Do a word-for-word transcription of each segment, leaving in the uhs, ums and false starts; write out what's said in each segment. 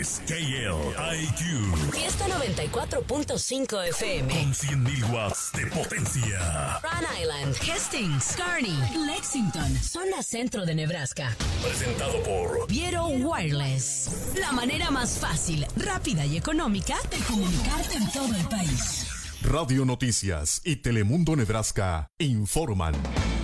K L I Q. Fiesta noventa y cuatro punto cinco F M. Con cien mil watts de potencia. Rhode Island, Hastings, Kearney, Lexington, zona centro de Nebraska. Presentado por Viero Wireless. La manera más fácil, rápida y económica de comunicarte en todo el país. Radio Noticias y Telemundo Nebraska informan.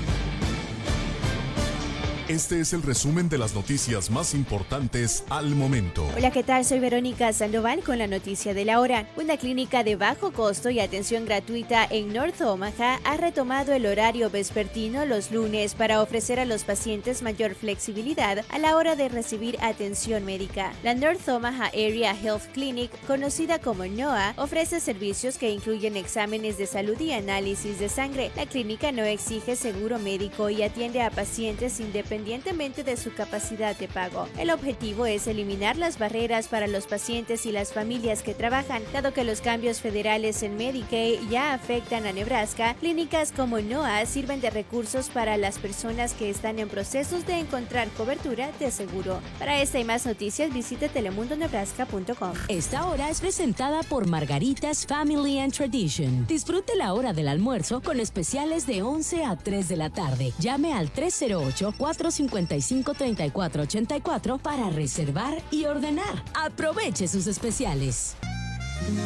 Este es el resumen de las noticias más importantes al momento. Hola, ¿qué tal? Soy Verónica Sandoval con la noticia de la hora. Una clínica de bajo costo y atención gratuita en North Omaha ha retomado el horario vespertino los lunes para ofrecer a los pacientes mayor flexibilidad a la hora de recibir atención médica. La North Omaha Area Health Clinic, conocida como N O A, ofrece servicios que incluyen exámenes de salud y análisis de sangre. La clínica no exige seguro médico y atiende a pacientes independientes independientemente de su capacidad de pago. El objetivo es eliminar las barreras para los pacientes y las familias que trabajan. Dado que los cambios federales en Medicaid ya afectan a Nebraska, clínicas como N O A sirven de recursos para las personas que están en procesos de encontrar cobertura de seguro. Para esta y más noticias, visite telemundo nebraska punto com. Esta hora es presentada por Margaritas Family and Tradition. Disfrute la hora del almuerzo con especiales de once a tres de la tarde. Llame al tres cero ocho, cuatro cinco cinco, tres cuatro ocho cuatro para reservar y ordenar. Aproveche sus especiales.